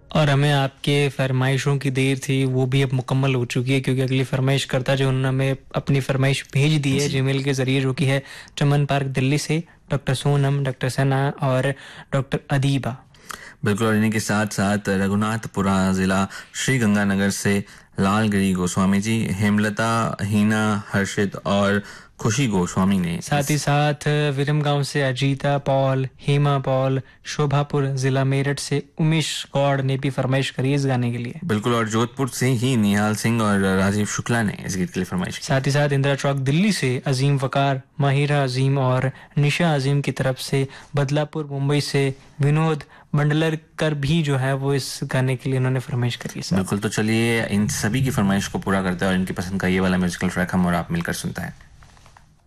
और हमें आपके फरमाइशों की देर थी वो भी अब मुकम्मल हो चुकी है, क्योंकि अगली फरमाइश करता जो उन्होंने हमें अपनी फरमाइश भेज दी है जी। जीमेल के ज़रिए, जो कि है चमन पार्क दिल्ली से डॉक्टर सोनम, डॉक्टर सना और डॉक्टर अदीबा। बिल्कुल, और इन्हीं के साथ-साथ रघुनाथपुरा ज़िला श्री गंगानगर से लालगिरी गोस्वामी जी, हेमलता, हिना, हर्षित और खुशी गोस्वामी ने साथ ही इस साथ विरम गांव से अजीता पॉल, हेमा पॉल, शोभापुर ज़िला मेरठ से उमेश गौड़ ने भी फरमाइश करी इस गाने के लिए। बिल्कुल, और जोधपुर से ही निहाल सिंह और राजीव शुक्ला ने इस गीत के लिए फरमाइश की साथ है। ही साथ इंदिरा चौक दिल्ली से अजीम वकार, माहिरा अजीम और निशा अजीम की तरफ से, बदलापुर मुंबई से विनोद मंडलकर भी जो है वो इस गाने के लिए उन्होंने फरमाइश करी है साहब। बिल्कुल, तो चलिए इन सभी की फरमाइश को पूरा करते हैं और इनकी पसंद का ये वाला म्यूजिकल ट्रैक हम और आप मिलकर सुनते हैं।